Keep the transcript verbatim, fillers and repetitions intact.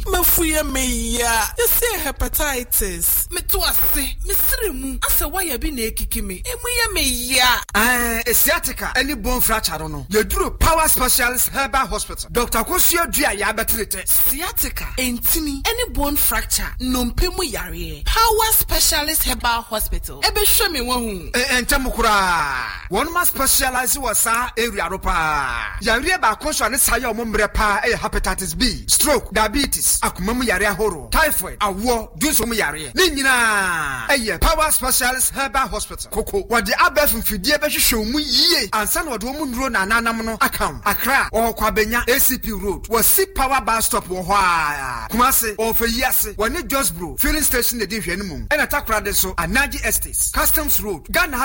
mafuya meya yesi hepatitis metuase misirimu asa waya bi na ekiki me emuya meya eh sciatica any bone fracture no yeduro Power Specialist Herbal Hospital Doctor Kosua Dua ya betrete sciatica entini any bone fracture nompemu yare Power Specialist Herbal Hospital ebe hwe me wahu eh entemukura one man specialize wasa area ropa yare ba konso ne saye omombre pa eh hepatitis B stroke diabetes akomamu yare ahoro typhoid awo dunso mu yare ni nyina eh Power Specialist Herbal Hospital koko wode abef mfidie be hwehwe mu yie ansa na wode mu nduro na nanam no account Accra or Kwabenya A C P Road was see power bus stop wo ha Kumase or for yase wone just bro filling station de hwe no mum and atakra de so Anaji Estates Customs Road Ghana